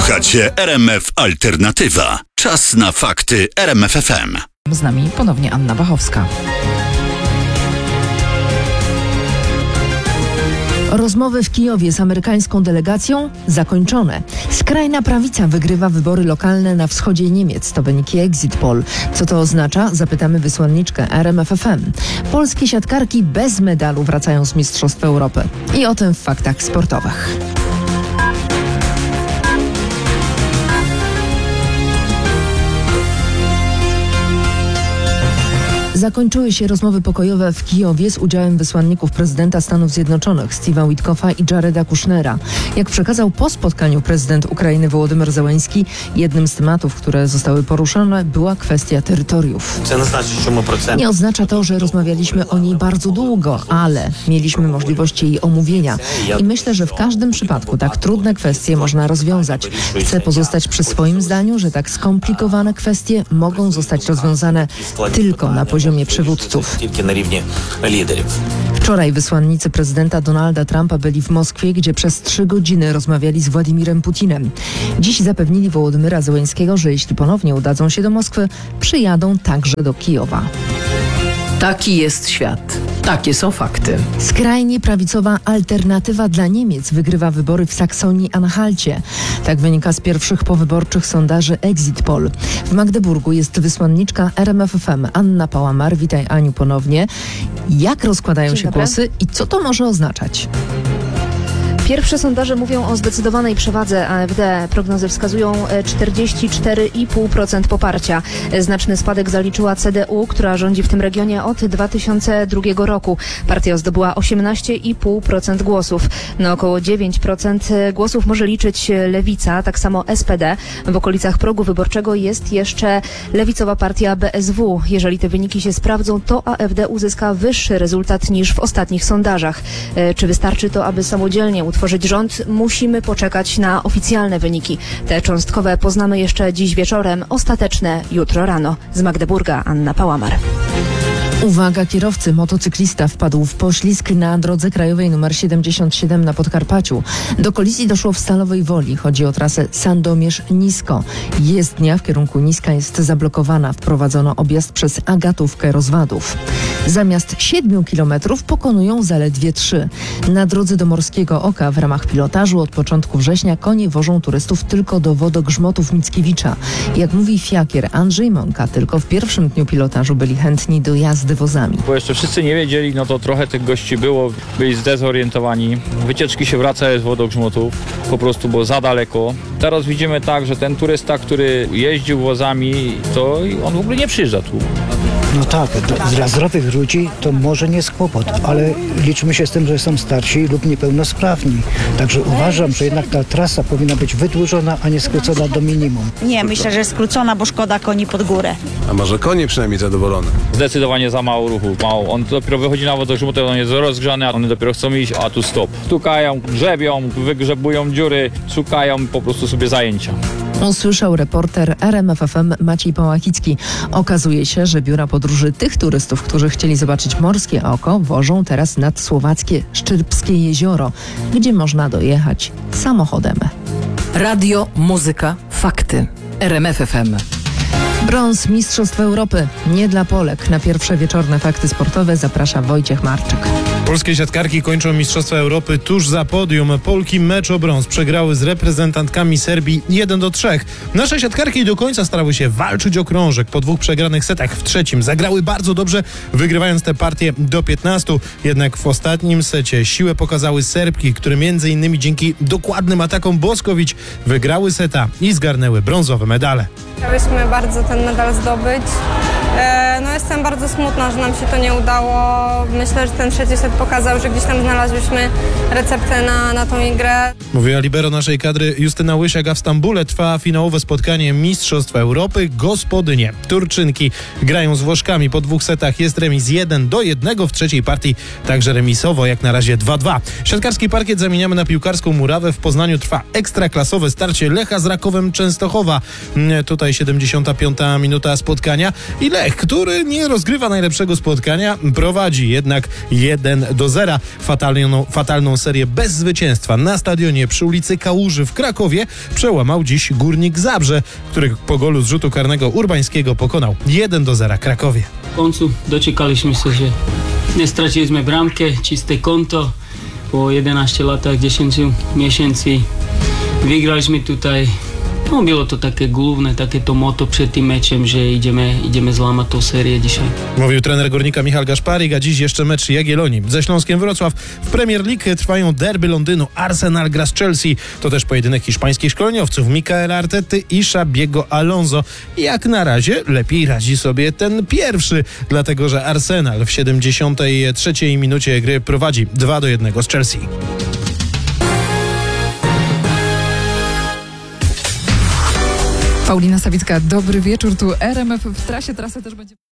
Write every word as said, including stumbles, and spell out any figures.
Słuchacie R M F Alternatywa. Czas na fakty R M F F M. Z nami ponownie Anna Bachowska. Rozmowy w Kijowie z amerykańską delegacją zakończone. Skrajna prawica wygrywa wybory lokalne na wschodzie Niemiec. To wyniki Exit Poll. Co to oznacza? Zapytamy wysłanniczkę R M F F M. Polskie siatkarki bez medalu wracają z Mistrzostw Europy. I o tym w faktach sportowych. Zakończyły się rozmowy pokojowe w Kijowie z udziałem wysłanników prezydenta Stanów Zjednoczonych Steve'a Witkoffa i Jareda Kushnera. Jak przekazał po spotkaniu prezydent Ukrainy Wołodymyr Zełenski, jednym z tematów, które zostały poruszone, była kwestia terytoriów. Nie oznacza to, że rozmawialiśmy o niej bardzo długo, ale mieliśmy możliwość jej omówienia. I myślę, że w każdym przypadku tak trudne kwestie można rozwiązać. Chcę pozostać przy swoim zdaniu, że tak skomplikowane kwestie mogą zostać rozwiązane tylko na poziomie przywódców. Wczoraj wysłannicy prezydenta Donalda Trumpa byli w Moskwie, gdzie przez trzy godziny rozmawiali z Władimirem Putinem. Dziś zapewnili Wołodymyra Zełenskiego, że jeśli ponownie udadzą się do Moskwy, przyjadą także do Kijowa. Taki jest świat. Takie są fakty. Skrajnie prawicowa Alternatywa dla Niemiec wygrywa wybory w Saksonii-Anhalcie. Tak wynika z pierwszych powyborczych sondaży Exit Poll. W Magdeburgu jest wysłanniczka R M F F M Anna Pałamar. Witaj, Aniu, ponownie. Jak rozkładają Dzień się dobry. głosy i co to może oznaczać? Pierwsze sondaże mówią o zdecydowanej przewadze A F D. Prognozy wskazują czterdzieści cztery i pół procent poparcia. Znaczny spadek zaliczyła C D U, która rządzi w tym regionie od dwa tysiące drugiego roku. Partia zdobyła osiemnaście i pół procent głosów. Na około dziewięć procent głosów może liczyć Lewica, tak samo S P D. W okolicach progu wyborczego jest jeszcze lewicowa partia B S W. Jeżeli te wyniki się sprawdzą, to A F D uzyska wyższy rezultat niż w ostatnich sondażach. Czy wystarczy to, aby samodzielnie utworzyć tworzyć rząd, musimy poczekać na oficjalne wyniki. Te cząstkowe poznamy jeszcze dziś wieczorem, ostateczne jutro rano. Z Magdeburga Anna Pałamar. Uwaga, kierowcy, motocyklista wpadł w poślizg na drodze krajowej nr siedemdziesiąt siedem na Podkarpaciu. Do kolizji doszło w Stalowej Woli. Chodzi o trasę Sandomierz-Nisko. Jezdnia w kierunku Niska jest zablokowana. Wprowadzono objazd przez Agatówkę Rozwadów. Zamiast siedmiu kilometrów pokonują zaledwie trzy. Na drodze do Morskiego Oka w ramach pilotażu od początku września konie wożą turystów tylko do wodogrzmotów Mickiewicza. Jak mówi fiakier Andrzej Mąka, tylko w pierwszym dniu pilotażu byli chętni do jazdy wozami. Bo jeszcze wszyscy nie wiedzieli, no to trochę tych gości było, byli zdezorientowani. Wycieczki się wraca z wodogrzmotów, po prostu było za daleko. Teraz widzimy tak, że ten turysta, który jeździł wozami, to on w ogóle nie przyjeżdża tu. No tak, dla zdrowych ludzi to może nie jest kłopot, ale liczmy się z tym, że są starsi lub niepełnosprawni. Także uważam, że jednak ta trasa powinna być wydłużona, a nie skrócona do minimum. Nie, myślę, że skrócona, bo szkoda koni pod górę. A może konie przynajmniej zadowolone? Zdecydowanie za mało ruchu, mało. On dopiero wychodzi na wodogrzmot, on jest rozgrzany, a one dopiero chcą iść, a tu stop. Stukają, grzebią, wygrzebują dziury, szukają po prostu sobie zajęcia. Usłyszał reporter R M F F M Maciej Pałachicki. Okazuje się, że biura podróży tych turystów, którzy chcieli zobaczyć Morskie Oko, wożą teraz nad słowackie Szczyrbskie Jezioro, gdzie można dojechać samochodem. Radio, muzyka, fakty. R M F F M. Brąz Mistrzostw Europy nie dla Polek. Na pierwsze wieczorne fakty sportowe zaprasza Wojciech Marczyk. Polskie siatkarki kończą Mistrzostwa Europy tuż za podium. Polki mecz o brąz przegrały z reprezentantkami Serbii jeden do trzech. Nasze siatkarki do końca starały się walczyć o krążek. Po dwóch przegranych setach w trzecim zagrały bardzo dobrze, wygrywając tę partię do piętnastu. Jednak w ostatnim secie siłę pokazały Serbki, które między innymi dzięki dokładnym atakom Boskowicz wygrały seta i zgarnęły brązowe medale. Chciałyśmy bardzo ten medal zdobyć. No jestem bardzo smutna, że nam się to nie udało. Myślę, że ten trzeci set pokazał, że gdzieś tam znalazłyśmy receptę na, na tą igrę. Mówiła libero naszej kadry Justyna Łysiak, a w Stambule trwa finałowe spotkanie Mistrzostw Europy. Gospodynie Turczynki grają z Włoszkami. Po dwóch setach jest remis jeden do jednego. W trzeciej partii także remisowo, jak na razie dwa dwa. Siatkarski parkiet zamieniamy na piłkarską murawę. W Poznaniu trwa ekstraklasowe starcie Lecha z Rakowem Częstochowa. Tutaj siedemdziesiąta piąta minuta spotkania i Lech Czech, który nie rozgrywa najlepszego spotkania, prowadzi jednak jeden do zera. Fatalną, fatalną serię bez zwycięstwa na stadionie przy ulicy Kałuży w Krakowie przełamał dziś Górnik Zabrze, który po golu z rzutu karnego Urbańskiego pokonał jeden do zera Krakowie. W końcu doczekaliśmy się, że nie straciliśmy bramkę, czyste konto. Po jedenastu latach, dziesięciu miesięcy wygraliśmy tutaj. No, było to takie główne, takie to motto przed tym meczem, że idziemy, idziemy złamać tą serię dzisiaj. Mówił trener Górnika Michał Gaszparik, a dziś jeszcze mecz Jagiellonii ze Śląskiem Wrocław. W Premier League trwają derby Londynu. Arsenal gra z Chelsea. To też pojedynek hiszpańskich szkoleniowców Mikaela Artety i Xabiego Alonso. Jak na razie lepiej radzi sobie ten pierwszy, dlatego że Arsenal w siedemdziesiątej trzeciej minucie gry prowadzi dwa do jednego z Chelsea. Paulina Sawicka, dobry wieczór. Tu R M F w trasie. Trasę też będzie...